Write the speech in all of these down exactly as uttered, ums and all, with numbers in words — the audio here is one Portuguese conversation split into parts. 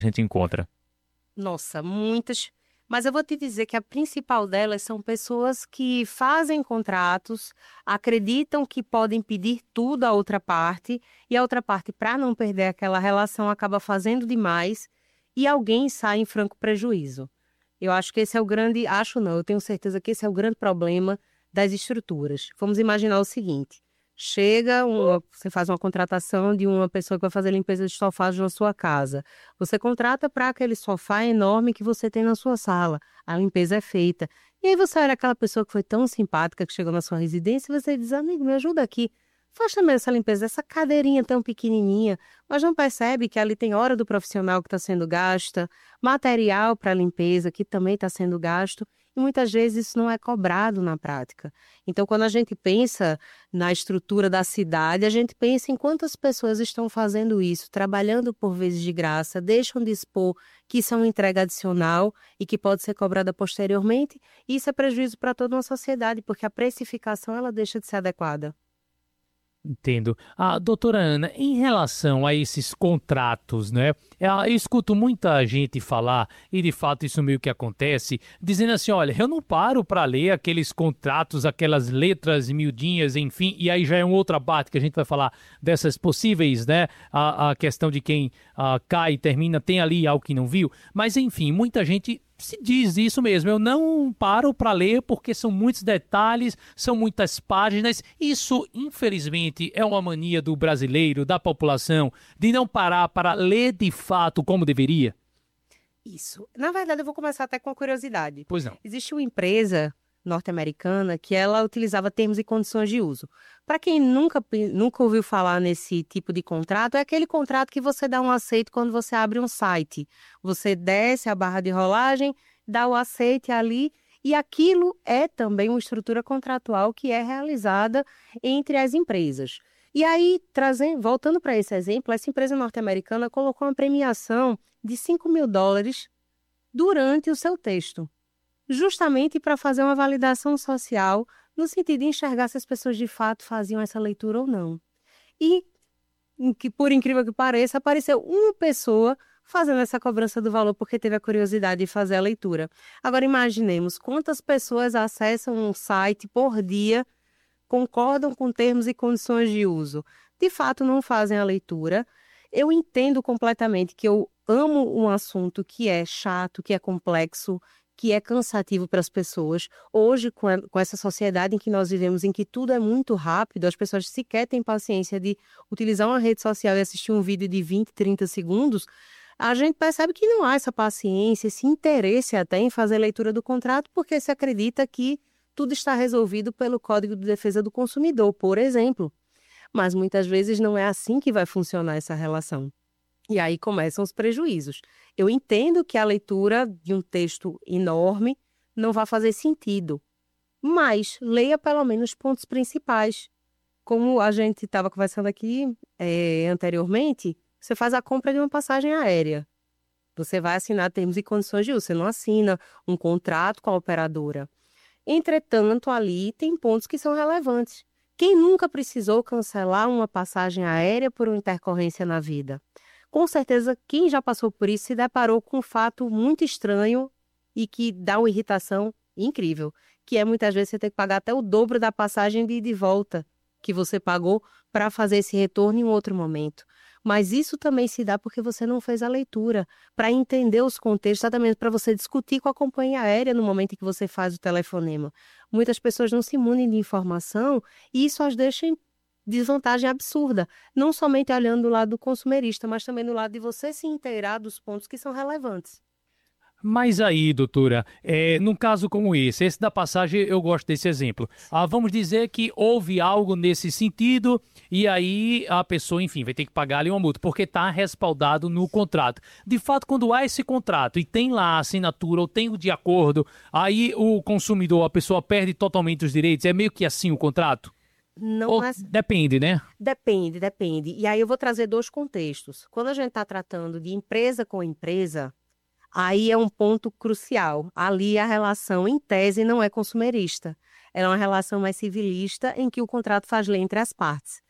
a gente encontra? Nossa, muitas. Mas eu vou te dizer que a principal delas são pessoas que fazem contratos, acreditam que podem pedir tudo à outra parte, e a outra parte, para não perder aquela relação, acaba fazendo demais e alguém sai em franco prejuízo. Eu acho que esse é o grande, acho não, eu tenho certeza que esse é o grande problema das estruturas. Vamos imaginar o seguinte: chega, uma, você faz uma contratação de uma pessoa que vai fazer limpeza de sofás na sua casa. Você contrata para aquele sofá enorme que você tem na sua sala. A limpeza é feita. E aí você olha aquela pessoa que foi tão simpática que chegou na sua residência e você diz: amigo, me ajuda aqui. Faz também essa limpeza, essa cadeirinha tão pequenininha, mas não percebe que ali tem hora do profissional que está sendo gasta, material para limpeza que também está sendo gasto, e muitas vezes isso não é cobrado na prática. Então, quando a gente pensa na estrutura da cidade, a gente pensa em quantas pessoas estão fazendo isso, trabalhando por vezes de graça, deixam de expor que isso é uma entrega adicional e que pode ser cobrada posteriormente, e isso é prejuízo para toda uma sociedade, porque a precificação ela deixa de ser adequada. Entendo. Ah, doutora Ana, em relação a esses contratos, né? é, Eu escuto muita gente falar, e de fato isso meio que acontece, dizendo assim, olha, eu não paro para ler aqueles contratos, aquelas letras miudinhas, enfim, e aí já é uma outra parte que a gente vai falar dessas possíveis, né? A, a questão de quem ah, cai e termina, tem ali algo que não viu, mas enfim, muita gente se diz isso mesmo, eu não paro para ler porque são muitos detalhes, são muitas páginas. Isso, infelizmente, é uma mania do brasileiro, da população, de não parar para ler de fato como deveria. Isso. Na verdade, eu vou começar até com uma curiosidade. Pois não. Existe uma empresa norte-americana que ela utilizava termos e condições de uso. Para quem nunca, pe- nunca ouviu falar nesse tipo de contrato, é aquele contrato que você dá um aceite quando você abre um site. Você desce a barra de rolagem, dá o aceite ali, e aquilo é também uma estrutura contratual que é realizada entre as empresas. E aí, trazendo, voltando para esse exemplo, essa empresa norte-americana colocou uma premiação de cinco mil dólares durante o seu texto, justamente para fazer uma validação social, no sentido de enxergar se as pessoas de fato faziam essa leitura ou não. E, em que, por incrível que pareça, apareceu uma pessoa fazendo essa cobrança do valor porque teve a curiosidade de fazer a leitura. Agora, imaginemos quantas pessoas acessam um site por dia, concordam com termos e condições de uso, de fato não fazem a leitura. Eu entendo completamente que eu amo um assunto que é chato, que é complexo, que é cansativo para as pessoas. Hoje, com, a- com essa sociedade em que nós vivemos, em que tudo é muito rápido, as pessoas sequer têm paciência de utilizar uma rede social e assistir um vídeo de vinte, trinta segundos, a gente percebe que não há essa paciência, esse interesse até em fazer leitura do contrato, porque se acredita que tudo está resolvido pelo Código de Defesa do Consumidor, por exemplo. Mas muitas vezes não é assim que vai funcionar essa relação. E aí começam os prejuízos. Eu entendo que a leitura de um texto enorme não vai fazer sentido, mas leia pelo menos os pontos principais. Como a gente estava conversando aqui eh, anteriormente, você faz a compra de uma passagem aérea. Você vai assinar termos e condições de uso, você não assina um contrato com a operadora. Entretanto, ali tem pontos que são relevantes. Quem nunca precisou cancelar uma passagem aérea por uma intercorrência na vida? Com certeza, quem já passou por isso se deparou com um fato muito estranho e que dá uma irritação incrível, que é muitas vezes você ter que pagar até o dobro da passagem de ida e volta que você pagou para fazer esse retorno em um outro momento. Mas isso também se dá porque você não fez a leitura, para entender os contextos, exatamente para você discutir com a companhia aérea no momento em que você faz o telefonema. Muitas pessoas não se imunem de informação e isso as deixa em desvantagem absurda, não somente olhando do lado do consumerista, mas também do lado de você se inteirar dos pontos que são relevantes. Mas aí, doutora, é, num caso como esse, esse da passagem, eu gosto desse exemplo. Ah, vamos dizer que houve algo nesse sentido e aí a pessoa, enfim, vai ter que pagar ali uma multa, porque está respaldado no contrato. De fato, quando há esse contrato e tem lá a assinatura ou tem o de acordo, aí o consumidor, a pessoa perde totalmente os direitos. É meio que assim o contrato? Não Ou é. depende, né? Depende, depende. E aí eu vou trazer dois contextos. Quando a gente está tratando de empresa com empresa, aí é um ponto crucial. Ali a relação, em tese, não é consumerista. Ela é uma relação mais civilista em que o contrato faz lei entre as partes.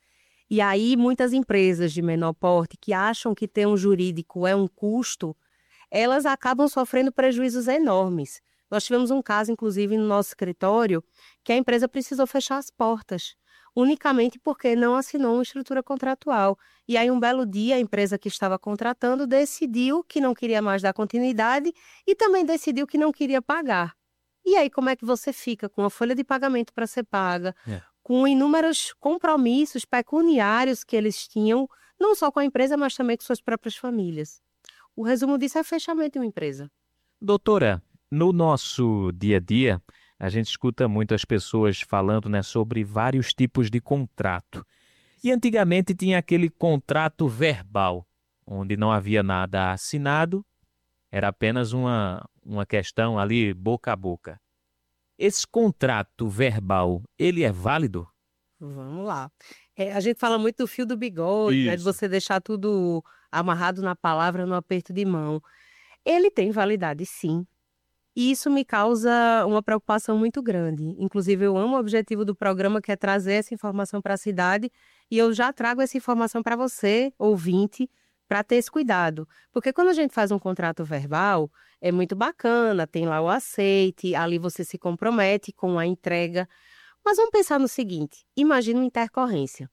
E aí, muitas empresas de menor porte que acham que ter um jurídico é um custo, elas acabam sofrendo prejuízos enormes. Nós tivemos um caso, inclusive, no nosso escritório, que a empresa precisou fechar as portas, unicamente porque não assinou uma estrutura contratual. E aí, um belo dia, a empresa que estava contratando decidiu que não queria mais dar continuidade e também decidiu que não queria pagar. E aí, como é que você fica com a folha de pagamento para ser paga, É. com inúmeros compromissos pecuniários que eles tinham, não só com a empresa, mas também com suas próprias famílias? O resumo disso é fechamento de uma empresa. Doutora, no nosso dia a dia, a gente escuta muito as pessoas falando, né, sobre vários tipos de contrato. E antigamente tinha aquele contrato verbal, onde não havia nada assinado, era apenas uma, uma questão ali boca a boca. Esse contrato verbal, ele é válido? Vamos lá. É, a gente fala muito do fio do bigode, né, de Isso. você deixar tudo amarrado na palavra, no aperto de mão. Ele tem validade, sim. E isso me causa uma preocupação muito grande. Inclusive, eu amo o objetivo do programa, que é trazer essa informação para a cidade, e eu já trago essa informação para você, ouvinte, para ter esse cuidado. Porque quando a gente faz um contrato verbal, é muito bacana, tem lá o aceite, ali você se compromete com a entrega. Mas vamos pensar no seguinte: imagina uma intercorrência.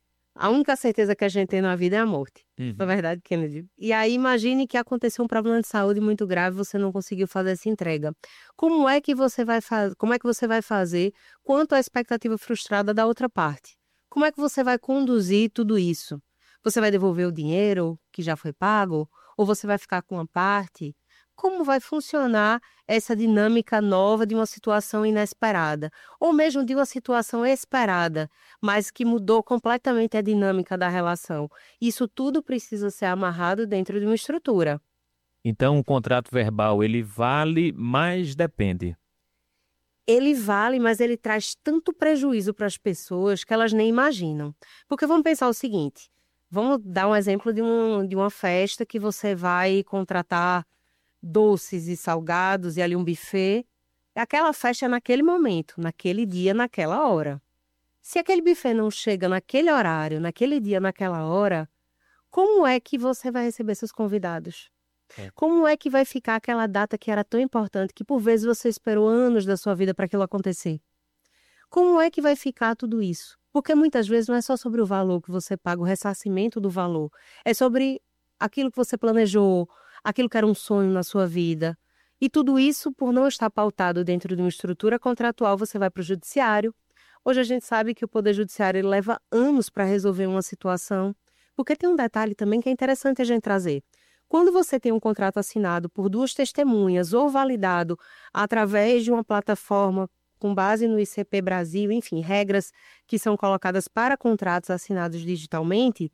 A única certeza que a gente tem na vida é a morte. Uhum. Na verdade, Kennedy. E aí, imagine que aconteceu um problema de saúde muito grave e você não conseguiu fazer essa entrega. Como é que você vai fazer? Como é que você vai fazer quanto à expectativa frustrada da outra parte? Como é que você vai conduzir tudo isso? Você vai devolver o dinheiro que já foi pago? Ou você vai ficar com uma parte? Como vai funcionar essa dinâmica nova de uma situação inesperada? Ou mesmo de uma situação esperada, mas que mudou completamente a dinâmica da relação? Isso tudo precisa ser amarrado dentro de uma estrutura. Então, o contrato verbal, ele vale, mas depende. Ele vale, mas ele traz tanto prejuízo para as pessoas que elas nem imaginam. Porque vamos pensar o seguinte: vamos dar um exemplo de, um, de uma festa que você vai contratar doces e salgados e ali um buffet. Aquela festa é naquele momento, naquele dia, naquela hora. Se aquele buffet não chega naquele horário, naquele dia, naquela hora, como é que você vai receber seus convidados? É. Como é que vai ficar aquela data que era tão importante, que por vezes você esperou anos da sua vida para aquilo acontecer? Como é que vai ficar tudo isso? Porque muitas vezes não é só sobre o valor que você paga, o ressarcimento do valor. É sobre aquilo que você planejou, aquilo que era um sonho na sua vida. E tudo isso, por não estar pautado dentro de uma estrutura contratual, você vai para o judiciário. Hoje a gente sabe que o Poder Judiciário ele leva anos para resolver uma situação. Porque tem um detalhe também que é interessante a gente trazer. Quando você tem um contrato assinado por duas testemunhas ou validado através de uma plataforma com base no I C P Brasil, enfim, regras que são colocadas para contratos assinados digitalmente,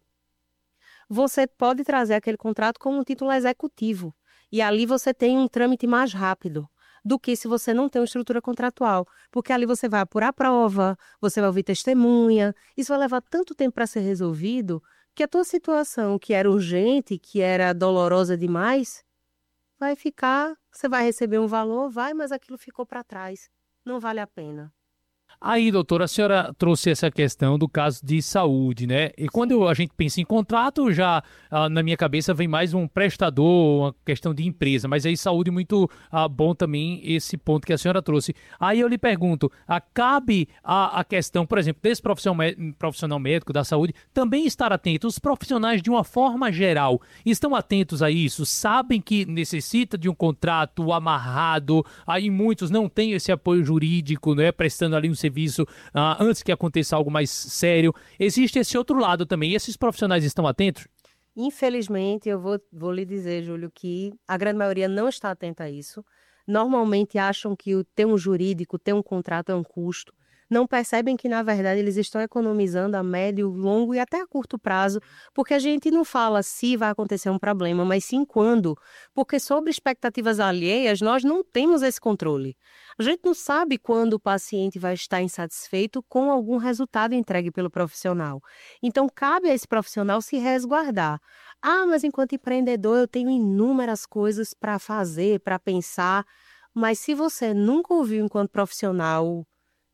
você pode trazer aquele contrato como um título executivo. E ali você tem um trâmite mais rápido do que se você não tem uma estrutura contratual. Porque ali você vai apurar a prova, você vai ouvir testemunha. Isso vai levar tanto tempo para ser resolvido que a tua situação, que era urgente, que era dolorosa demais, vai ficar, você vai receber um valor, vai, mas aquilo ficou para trás. Não vale a pena. Aí, doutora, a senhora trouxe essa questão do caso de saúde, né? E quando a gente pensa em contrato, já ah, na minha cabeça vem mais um prestador, uma questão de empresa, mas aí saúde muito ah, bom também esse ponto que a senhora trouxe. Aí eu lhe pergunto, ah, cabe a, a questão, por exemplo, desse profissional, mé- profissional médico da saúde também estar atento? Os profissionais, de uma forma geral, estão atentos a isso? Sabem que necessita de um contrato amarrado? Aí muitos não têm esse apoio jurídico, né? Prestando ali um serviço ah, antes que aconteça algo mais sério. Existe esse outro lado também. E esses profissionais estão atentos? Infelizmente, eu vou, vou lhe dizer, Júlio, que a grande maioria não está atenta a isso. Normalmente acham que o ter um jurídico, ter um contrato é um custo. Não percebem que, na verdade, eles estão economizando a médio, longo e até a curto prazo, porque a gente não fala se vai acontecer um problema, mas sim quando. Porque sobre expectativas alheias, nós não temos esse controle. A gente não sabe quando o paciente vai estar insatisfeito com algum resultado entregue pelo profissional. Então, cabe a esse profissional se resguardar. Ah, mas enquanto empreendedor eu tenho inúmeras coisas para fazer, para pensar. Mas se você nunca ouviu enquanto profissional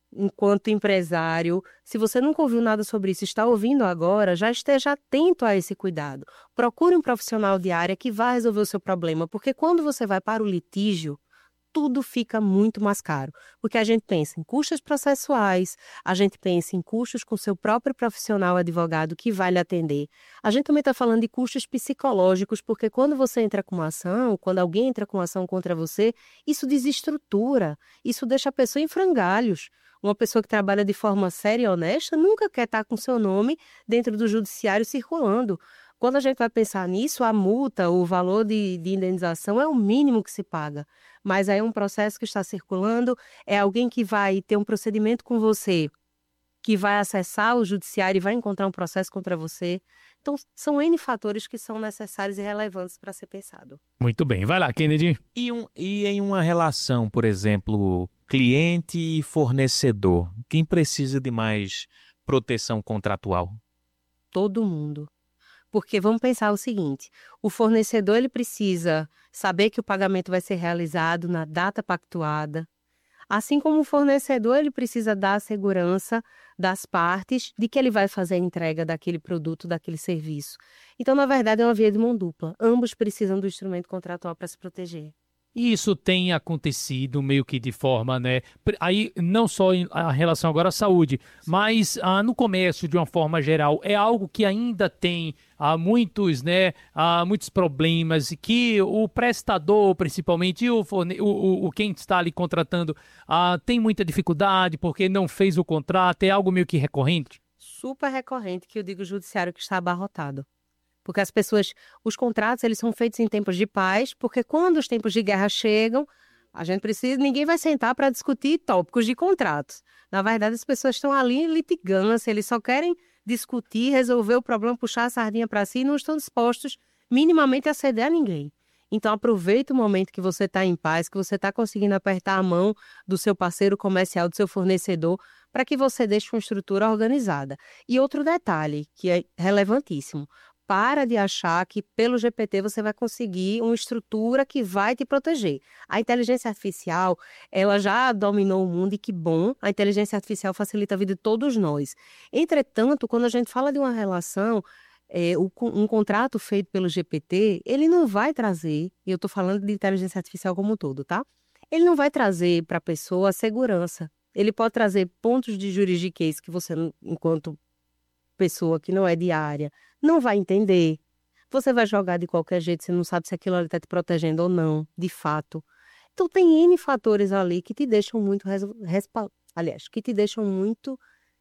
enquanto empresário, se você nunca ouviu nada sobre isso, está ouvindo agora, já esteja atento a esse cuidado. Procure um profissional de área que vai resolver o seu problema, porque quando você vai para o litígio, tudo fica muito mais caro, porque a gente pensa em custos processuais, a gente pensa em custos com seu próprio profissional advogado que vai lhe atender. A gente também está falando de custos psicológicos, porque quando você entra com uma ação, quando alguém entra com uma ação contra você, isso desestrutura, isso deixa a pessoa em frangalhos. Uma pessoa que trabalha de forma séria e honesta nunca quer estar com seu nome dentro do judiciário circulando. Quando a gente vai pensar nisso, a multa, o valor de, de indenização é o mínimo que se paga. Mas aí é um processo que está circulando, é alguém que vai ter um procedimento com você, que vai acessar o judiciário e vai encontrar um processo contra você. Então, são N fatores que são necessários e relevantes para ser pensado. Muito bem. Vai lá, Kennedy. E, um, e em uma relação, por exemplo, cliente e fornecedor, quem precisa de mais proteção contratual? Todo mundo. Porque vamos pensar o seguinte, o fornecedor ele precisa saber que o pagamento vai ser realizado na data pactuada, assim como o fornecedor ele precisa dar a segurança das partes de que ele vai fazer a entrega daquele produto, daquele serviço. Então, na verdade, é uma via de mão dupla. Ambos precisam do instrumento contratual para se proteger. E isso tem acontecido meio que de forma, né? Aí não só em a relação agora à saúde, mas ah, no comércio de uma forma geral, é algo que ainda tem ah, muitos, né, ah, muitos problemas que o prestador, principalmente, e o, forne- o, o, o quem está ali contratando, ah, tem muita dificuldade porque não fez o contrato, é algo meio que recorrente? Super recorrente que eu digo judiciário que está abarrotado. Porque as pessoas, os contratos, eles são feitos em tempos de paz, porque quando os tempos de guerra chegam, a gente precisa, ninguém vai sentar para discutir tópicos de contratos. Na verdade, as pessoas estão ali em litigância, eles só querem discutir, resolver o problema, puxar a sardinha para si e não estão dispostos minimamente a ceder a ninguém. Então, aproveita o momento que você está em paz, que você está conseguindo apertar a mão do seu parceiro comercial, do seu fornecedor, para que você deixe uma estrutura organizada. E outro detalhe, que é relevantíssimo, para de achar que pelo G P T você vai conseguir uma estrutura que vai te proteger. A inteligência artificial, ela já dominou o mundo e que bom, a inteligência artificial facilita a vida de todos nós. Entretanto, quando a gente fala de uma relação, é, um contrato feito pelo G P T, ele não vai trazer, e eu estou falando de inteligência artificial como um todo, tá? Ele não vai trazer para a pessoa a segurança. Ele pode trazer pontos de juridiquês que você, enquanto pessoa que não é de área, não vai entender. Você vai jogar de qualquer jeito, você não sabe se aquilo ali está te protegendo ou não, de fato. Então, tem N fatores ali que te deixam muito, respa... aliás, que te deixam muito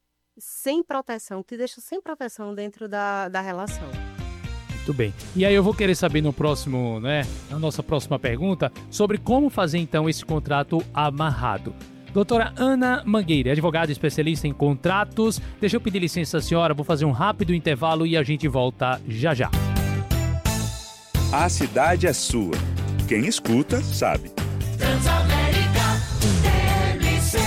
sem proteção, que te deixam sem proteção dentro da, da relação. Muito bem. E aí eu vou querer saber no próximo, né, na nossa próxima pergunta, sobre como fazer então esse contrato amarrado. Doutora Ana Mangueira, advogada especialista em contratos. Deixa eu pedir licença, senhora, vou fazer um rápido intervalo e a gente volta já já. A cidade é sua. Quem escuta, sabe. Transamérica T M C.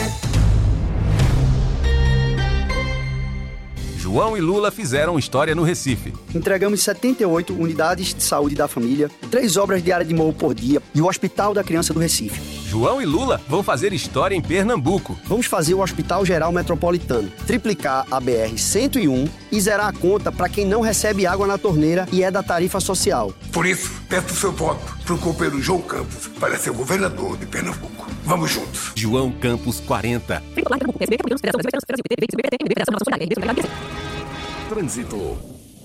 João e Lula fizeram história no Recife. Entregamos setenta e oito unidades de saúde da família, três obras de área de morro por dia e o Hospital da Criança do Recife. João e Lula vão fazer história em Pernambuco. Vamos fazer o Hospital Geral Metropolitano, triplicar a B R cento e um e zerar a conta para quem não recebe água na torneira e é da tarifa social. Por isso, peço seu voto para o companheiro João Campos para ser governador de Pernambuco. Vamos juntos. João Campos quarenta. Trânsito.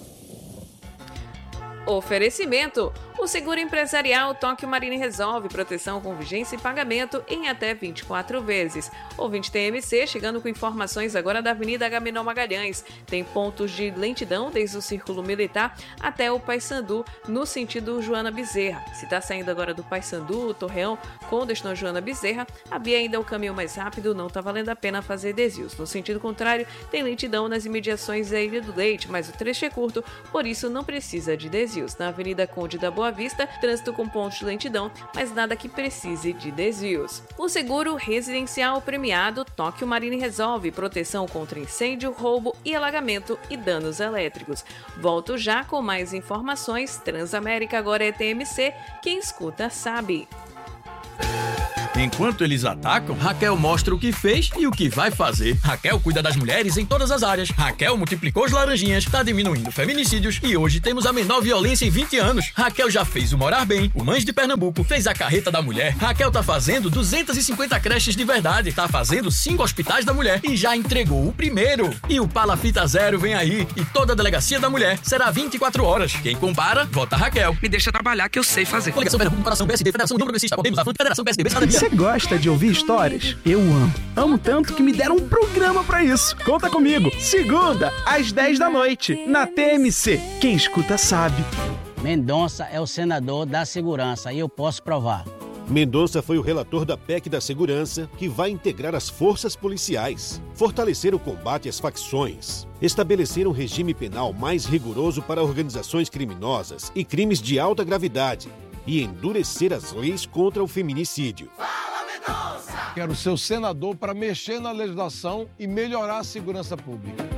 Oferecimento. O seguro empresarial Tóquio Marine resolve proteção com vigência e pagamento em até vinte e quatro vezes. Ouvinte T M C, chegando com informações agora da Avenida Agamenon Magalhães. Tem pontos de lentidão desde o Círculo Militar até o Paissandu, no sentido Joana Bezerra. Se está saindo agora do Paissandu, Torreão, com destino Joana Bezerra, a via ainda é o caminho mais rápido, não está valendo a pena fazer desvios. No sentido contrário, tem lentidão nas imediações da Ilha do Leite, mas o trecho é curto, por isso não precisa de desvios. Na Avenida Conde da Boa Vista, trânsito com pontos de lentidão, mas nada que precise de desvios. O seguro residencial premiado Tóquio Marine resolve proteção contra incêndio, roubo e alagamento e danos elétricos. Volto já com mais informações. Transamérica agora é T M C, quem escuta sabe. Enquanto eles atacam, Raquel mostra o que fez e o que vai fazer. Raquel cuida das mulheres em todas as áreas. Raquel multiplicou os laranjinhas, tá diminuindo feminicídios e hoje temos a menor violência em vinte anos. Raquel já fez o Morar Bem, o Mães de Pernambuco, fez a Carreta da Mulher. Raquel tá fazendo duzentas e cinquenta creches de verdade, tá fazendo cinco hospitais da mulher e já entregou o primeiro. E o Palafita Zero vem aí e toda a Delegacia da Mulher será vinte e quatro horas. Quem compara, vota Raquel. Me deixa trabalhar que eu sei fazer. Coligação Pernambuco, Comparação P S D, Federação União Progressista, Podemos, Avante, Federação P S D B, Cidadania. Você gosta de ouvir histórias? Eu amo. Amo tanto que me deram um programa pra isso. Conta comigo. Segunda, às dez da noite, na T M C. Quem escuta sabe. Mendonça é o senador da segurança e eu posso provar. Mendonça foi o relator da P E C da Segurança, que vai integrar as forças policiais, fortalecer o combate às facções, estabelecer um regime penal mais rigoroso para organizações criminosas e crimes de alta gravidade e endurecer as leis contra o feminicídio. Fala, Mendonça! Quero ser o senador para mexer na legislação e melhorar a segurança pública.